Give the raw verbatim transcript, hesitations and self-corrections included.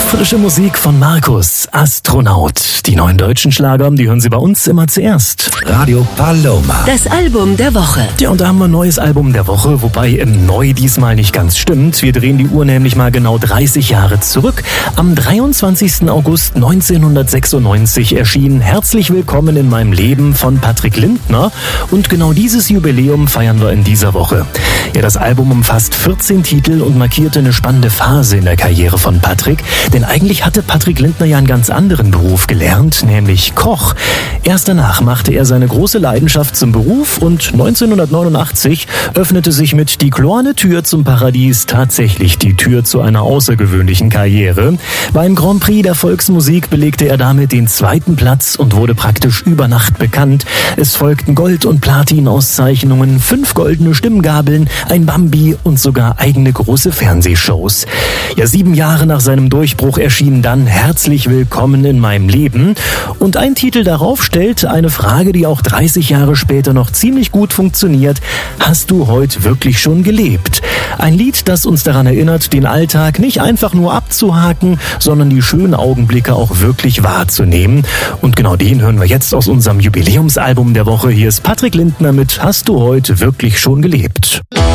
Frische Musik von Markus, Astronaut. Die neuen deutschen Schlager, die hören Sie bei uns immer zuerst. Radio Paloma. Das Album der Woche. Ja, und da haben wir ein neues Album der Woche, wobei im Neu diesmal nicht ganz stimmt. Wir drehen die Uhr nämlich mal genau dreißig Jahre zurück. Am dreiundzwanzigsten August neunzehnhundertsechsundneunzig erschien Herzlich Willkommen in meinem Leben von Patrick Lindner. Und genau dieses Jubiläum feiern wir in dieser Woche. Ja, das Album umfasst vierzehn Titel und markierte eine spannende Phase in der Karriere von Patrick. Denn eigentlich hatte Patrick Lindner ja einen ganz anderen Beruf gelernt, nämlich Koch. Erst danach machte er seine große Leidenschaft zum Beruf und neunzehnhundertneunundachtzig öffnete sich mit Die Kloane Tür zum Paradies tatsächlich die Tür zu einer außergewöhnlichen Karriere. Beim Grand Prix der Volksmusik belegte er damit den zweiten Platz und wurde praktisch über Nacht bekannt. Es folgten Gold- und Platin-Auszeichnungen, fünf goldene Stimmgabeln, ein Bambi und sogar eigene große Fernsehshows. Ja, sieben Jahre nach seinem Durchbruch erschien dann Herzlich Willkommen in meinem Leben. Und ein Titel darauf stellt eine Frage, die auch dreißig Jahre später noch ziemlich gut funktioniert. Hast du heute wirklich schon gelebt? Ein Lied, das uns daran erinnert, den Alltag nicht einfach nur abzuhaken, sondern die schönen Augenblicke auch wirklich wahrzunehmen. Und genau den hören wir jetzt aus unserem Jubiläumsalbum der Woche. Hier ist Patrick Lindner mit Hast du heute wirklich schon gelebt?